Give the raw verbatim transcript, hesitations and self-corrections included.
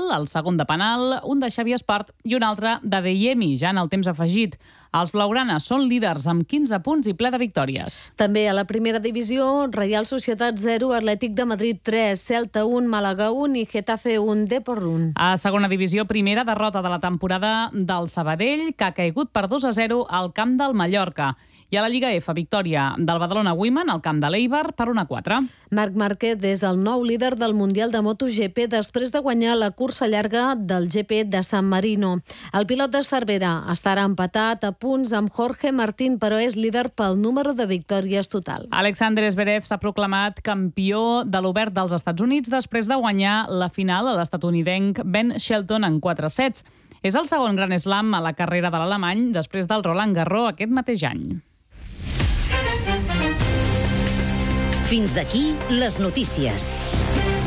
Nadal, el segon de penal, un de Xavi Espart i un altre de Deyemi, ja en el temps afegit. Els blaugranes són líders amb quinze punts i ple de victòries. També a la primera divisió, Reial Societat zero, Atlètic de Madrid tres, Celta un, Màlaga un i Getafe un, Depor un. A segona divisió, primera derrota de la temporada del Sabadell, que ha caigut per dos a zero al camp del Mallorca. I a la Lliga F, victòria del Badalona Women al camp de l'Eibar per un a quatre. Marc Márquez és el nou líder del Mundial de MotoGP després de guanyar la cursa llarga del G P de San Marino. El pilot de Cervera estarà empatat a punts amb Jorge Martín, però és líder pel número de victòries total. Alexander Zverev s'ha proclamat campió de l'Obert dels Estats Units després de guanyar la final a l'estatunidenc Ben Shelton en quatre sets. És el segon Grand Slam a la carrera de l'alemany després del Roland Garros aquest mateix any. Fins aquí les notícies.